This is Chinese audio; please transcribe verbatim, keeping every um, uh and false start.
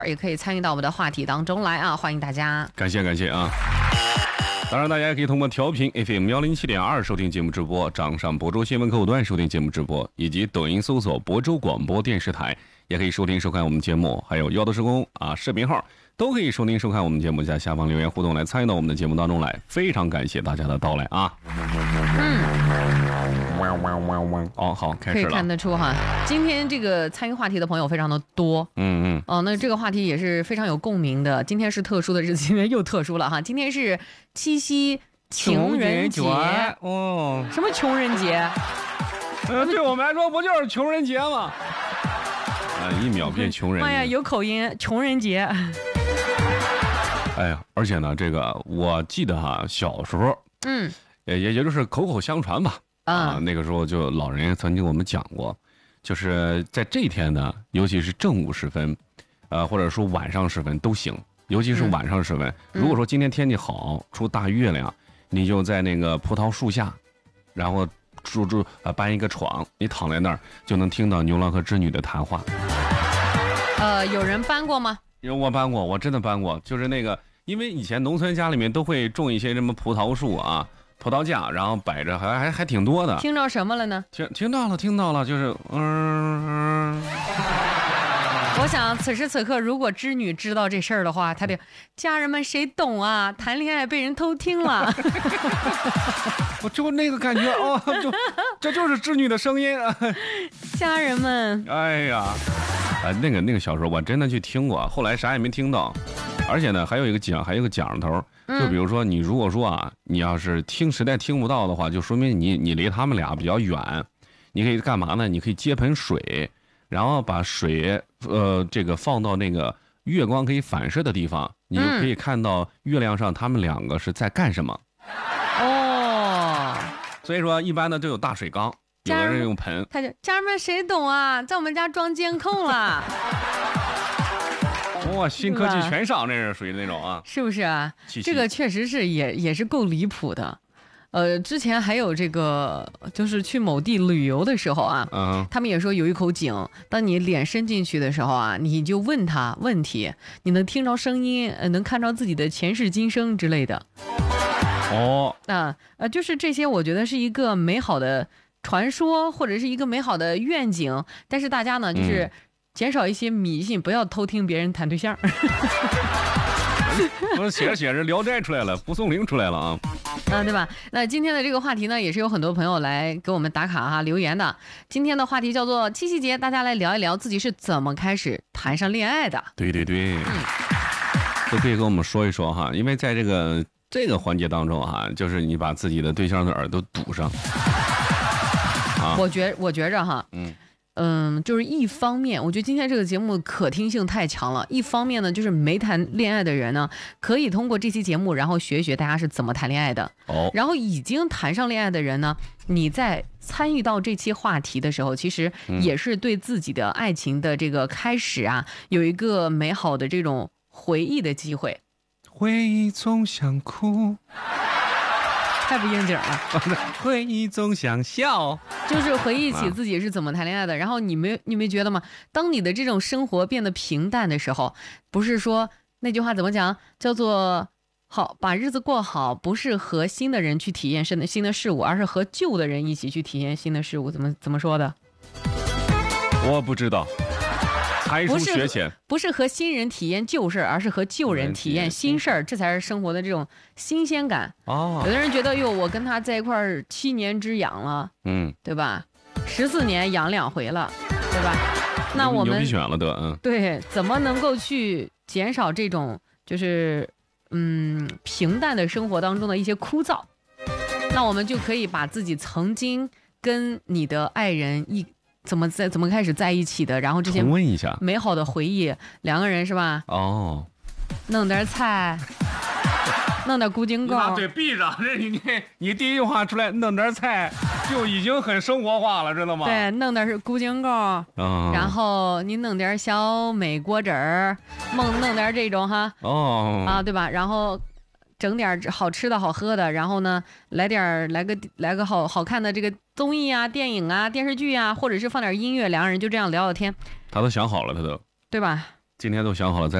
也可以参与到我们的话题当中来啊，欢迎大家。 感谢感谢啊！当然，大家也可以通过调频 F M 幺零七点二收听节目直播，掌上亳州新闻客户端收听节目直播，以及抖音搜索亳州广播电视台，也可以收听收看我们节目，还有幺的施工啊视频号都可以收听收看我们节目，在下方留言互动来参与到我们的节目当中来，非常感谢大家的到来啊！ 嗯。 哦，好，开始了。 可以看得出哈，今天这个参与话题的朋友非常的多。 嗯嗯。 哦，那这个话题也是非常有共鸣的。今天是特殊的日子，今天又特殊了哈。今天是七夕情人节。 哦。 什么穷人节？ 呃，对我们来说不就是穷人节吗？啊，一秒变穷人。 妈呀，有口音，穷人节。 哎呀，而且呢，这个我记得哈，小时候， 嗯， 也也也就是口口相传吧。啊，那个时候就老人曾经给我们讲过，就是在这一天呢，尤其是正午时分，呃，或者说晚上时分都行，尤其是晚上时分。嗯、如果说今天天气好，出大月亮，你就在那个葡萄树下，然后住住啊搬一个床，你躺在那儿就能听到牛郎和织女的谈话。 呃，有人搬过吗？ 有，我搬过，我真的搬过，就是那个，因为以前农村家里面都会种一些什么葡萄树啊。葡萄架，然后摆着，还还还挺多的。 听到什么了呢？ 听听到了，听到了，就是嗯。嗯我想此时此刻，如果织女知道这事儿的话，她得家人们谁懂啊？谈恋爱被人偷听了。 我就那个感觉哦，就这就是织女的声音啊。 家人们， 哎呀，啊，那个那个小时候我真的去听过，后来啥也没听到。而且呢，还有一个讲，还有一个讲头，就比如说你如果说啊，你要是听实在听不到的话，就说明你你离他们俩比较远。你可以干嘛呢？你可以接盆水，然后把水呃这个放到那个月光可以反射的地方，你就可以看到月亮上他们两个是在干什么。 哦， 所以说一般的都有大水缸，有的人用盆。 他就家人们谁懂啊？在我们家装监控了。 哇，新科技全上，这是属于那种啊， 是不是啊？这个确实是也也是够离谱的。呃，之前还有这个，就是去某地旅游的时候啊，嗯，他们也说有一口井，当你脸伸进去的时候啊，你就问他问题，你能听着声音，呃，能看到自己的前世今生之类的。 哦， 啊，呃，就是这些，我觉得是一个美好的传说，或者是一个美好的愿景，但是大家呢，就是。嗯减少一些迷信，不要偷听别人谈对象。 我写着写着《聊斋》出来了，蒲松龄出来了啊， 啊，对吧？那今天的这个话题呢，也是有很多朋友来给我们打卡哈留言的。今天的话题叫做七夕节，大家来聊一聊自己是怎么开始谈上恋爱的。 对对对，嗯、都可以跟我们说一说哈，因为在这个这个环节当中哈，就是你把自己的对象的耳朵堵上。啊、 我觉我觉着哈，嗯。嗯，就是一方面，我觉得今天这个节目可听性太强了。一方面呢，就是没谈恋爱的人呢，可以通过这期节目，然后学一学大家是怎么谈恋爱的。 哦。 然后已经谈上恋爱的人呢，你在参与到这期话题的时候，其实也是对自己的爱情的这个开始啊，有一个美好的这种回忆的机会。 回忆总想哭。 太不应景了。 回忆总想笑， 就是回忆起自己是怎么谈恋爱的。然后你没你没觉得吗？当你的这种生活变得平淡的时候，不是说那句话怎么讲，叫做好把日子过好，不是和新的人去体验新的新的事物，而是和旧的人一起去体验新的事物。怎么怎么说的？ 我不知道。才疏学浅， 不是和新人体验旧事，而是和旧人体验新事儿，这才是生活的这种新鲜感。哦，有的人觉得哟，我跟他在一块儿七年之痒了，嗯，对吧？十四年养两回了，对吧？那我们牛皮癣了的，嗯， 对，怎么能够去减少这种就是嗯平淡的生活当中的一些枯燥？那我们就可以把自己曾经跟你的爱人一。怎么在怎么开始在一起的？然后这些重温一下美好的回忆，两个人是吧？ 哦， 弄点菜，弄点咕精糕。 你把嘴闭上，这你你你第一句话出来，弄点菜就已经很生活化了，知道吗？ 对，弄点是咕精糕，哦、然后你弄点小美果汁儿，弄弄点这种哈，哦啊，对吧？然后。整点好吃的好喝的，然后呢，来点来个来个好好看的这个综艺啊、电影啊、电视剧啊，或者是放点音乐，两个人就这样聊聊天。 他都想好了，他都对吧？ 今天都想好了在。